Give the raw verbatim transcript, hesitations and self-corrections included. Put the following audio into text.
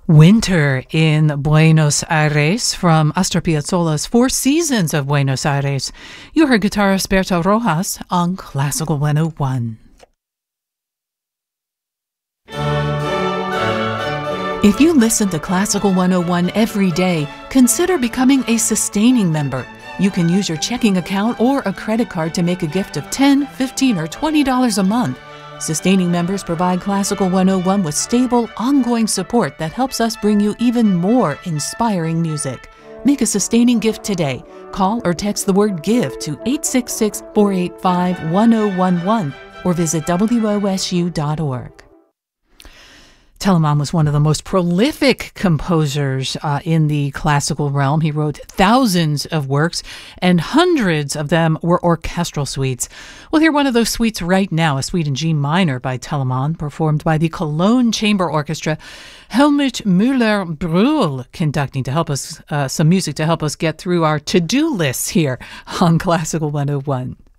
Winter in Buenos Aires from Astor Piazzolla's Four Seasons of Buenos Aires. You heard guitarist Berto Rojas on Classical one oh one. If you listen to Classical one oh one every day, consider becoming a sustaining member. You can use your checking account or a credit card to make a gift of ten dollars, fifteen dollars, or twenty dollars a month. Sustaining members provide Classical one oh one with stable, ongoing support that helps us bring you even more inspiring music. Make a sustaining gift today. Call or text the word GIVE to eight six six, four eight five, one oh one one or visit W O S U dot org. Telemann was one of the most prolific composers uh, in the classical realm. He wrote thousands of works, and hundreds of them were orchestral suites. We'll hear one of those suites right now, a suite in G minor by Telemann, performed by the Cologne Chamber Orchestra. Helmut Müller-Brühl conducting to help us, uh, some music to help us get through our to-do lists here on Classical one oh one.